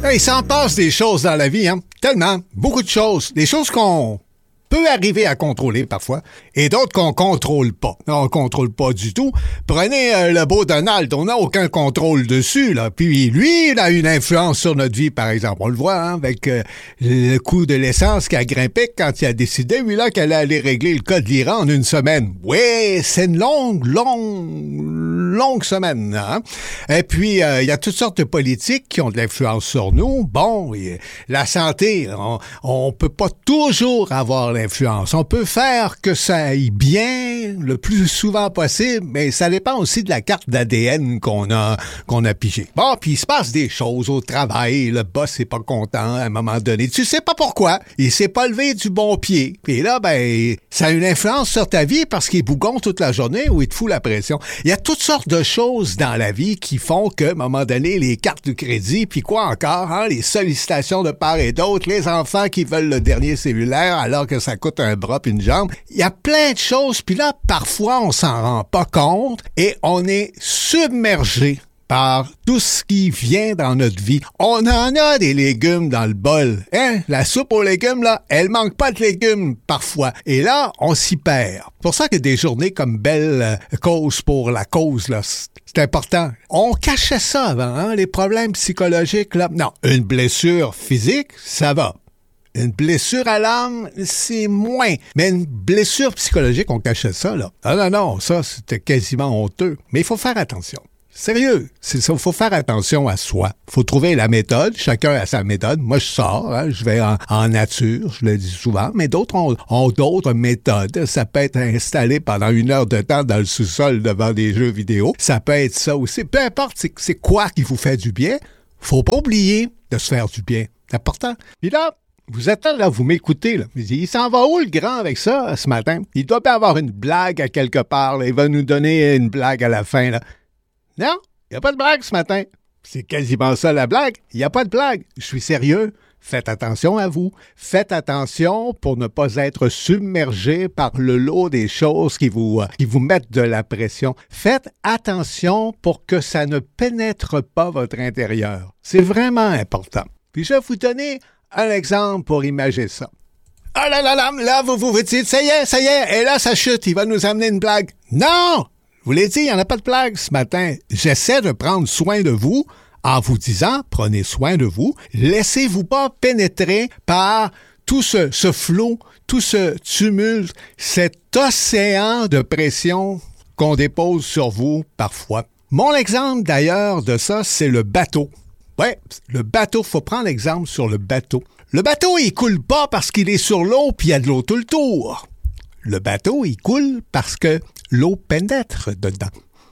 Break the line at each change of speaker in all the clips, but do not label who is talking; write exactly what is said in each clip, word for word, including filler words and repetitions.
Hey, il s'en passe des choses dans la vie, hein? Tellement. Beaucoup de choses. Des choses qu'on peut arriver à contrôler parfois, et d'autres qu'on contrôle pas. On contrôle pas du tout. Prenez euh, le beau Donald, on n'a aucun contrôle dessus, là. Puis lui, il a une influence sur notre vie, par exemple. On le voit, hein, avec euh, le coût de l'essence qui a grimpé quand il a décidé, lui, là, qu'elle allait régler le cas de l'Iran en une semaine. Oui, c'est une longue, longue, longue semaine, hein? Et puis, euh, il y a toutes sortes de politiques qui ont de l'influence sur nous. Bon, et, la santé, on, on peut pas toujours avoir l'influence. On peut faire que ça aille bien le plus souvent possible, mais ça dépend aussi de la carte d'A D N qu'on a qu'on a pigée. Bon, puis il se passe des choses au travail, le boss est pas content à un moment donné. Tu sais pas pourquoi, il s'est pas levé du bon pied. Puis là, ben, ça a une influence sur ta vie parce qu'il est bougon toute la journée ou il te fout la pression. Il y a toutes sortes de choses dans la vie qui font que, à un moment donné, les cartes de crédit, puis quoi encore, hein, les sollicitations de part et d'autre, les enfants qui veulent le dernier cellulaire alors que ça coûte un bras puis une jambe. Il y a plein de choses, puis là, parfois, on s'en rend pas compte et on est submergé par tout ce qui vient dans notre vie. On en a des légumes dans le bol. Hein? La soupe aux légumes, là, elle manque pas de légumes parfois. Et là, on s'y perd. C'est pour ça que des journées comme Belle euh, cause pour la cause, là, c'est important. On cachait ça avant, hein? Les problèmes psychologiques, là. Non, une blessure physique, ça va. Une blessure à l'âme, c'est moins. Mais une blessure psychologique, on cachait ça, là. Ah non, non, ça, c'était quasiment honteux. Mais il faut faire attention. Sérieux, c'est ça, il faut faire attention à soi. Il faut trouver la méthode, chacun a sa méthode. Moi, je sors, hein, je vais en, en nature, je le dis souvent, mais d'autres ont, ont d'autres méthodes. Ça peut être installé pendant une heure de temps dans le sous-sol devant des jeux vidéo. Ça peut être ça aussi. Peu importe, c'est, c'est quoi qui vous fait du bien. Faut pas oublier de se faire du bien. C'est important. Puis là, vous êtes là, vous m'écoutez, là. Il s'en va où, le grand, avec ça, ce matin? Il doit bien avoir une blague à quelque part, là. Il va nous donner une blague à la fin, là. Non, il n'y a pas de blague ce matin. C'est quasiment ça, la blague. Il n'y a pas de blague. Je suis sérieux. Faites attention à vous. Faites attention pour ne pas être submergé par le lot des choses qui vous, euh, qui vous mettent de la pression. Faites attention pour que ça ne pénètre pas votre intérieur. C'est vraiment important. Puis je vais vous donner un exemple pour imaginer ça. Ah là là là, là, vous vous dites, ça y est, ça y est, et là, ça chute, il va nous amener une blague. Non! Je vous l'ai dit, il n'y en a pas de blague ce matin. J'essaie de prendre soin de vous en vous disant, prenez soin de vous, laissez-vous pas pénétrer par tout ce, ce flot, tout ce tumulte, cet océan de pression qu'on dépose sur vous parfois. Mon exemple d'ailleurs de ça, c'est le bateau. Ouais, le bateau, faut prendre l'exemple sur le bateau. Le bateau, il coule pas parce qu'il est sur l'eau puis il y a de l'eau tout le tour. Le bateau, il coule parce que l'eau pénètre dedans.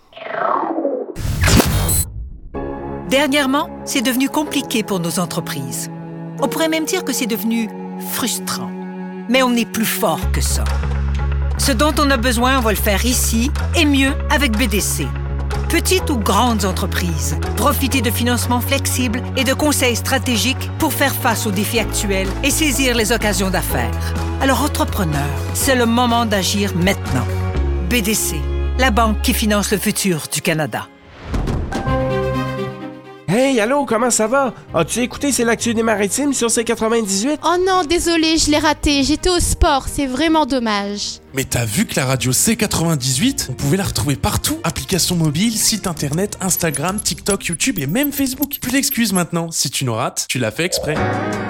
Dernièrement, c'est devenu compliqué pour nos entreprises. On pourrait même dire que c'est devenu frustrant. Mais on est plus fort que ça. Ce dont on a besoin, on va le faire ici et mieux avec B D C. Petites ou grandes entreprises, profitez de financements flexibles et de conseils stratégiques pour faire face aux défis actuels et saisir les occasions d'affaires. Alors, entrepreneurs, c'est le moment d'agir maintenant. B D C, la banque qui finance le futur du Canada.
Hey, allô, comment ça va? As-tu écouté C'est l'actu des maritimes sur C quatre-vingt-dix-huit?
Oh non, désolé, je l'ai raté. J'étais au sport, c'est vraiment dommage.
Mais t'as vu que la radio C quatre-vingt-dix-huit, on pouvait la retrouver partout? Application mobile, site internet, Instagram, TikTok, YouTube et même Facebook. Plus d'excuses maintenant. Si tu nous rates, tu l'as fait exprès.